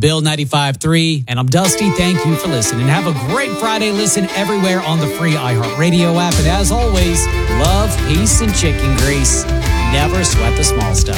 Bill 95.3, and I'm Dusty. Thank you for listening. Have a great Friday. Listen everywhere on the free iHeartRadio app. And as always, love, peace, and chicken grease. Never sweat the small stuff.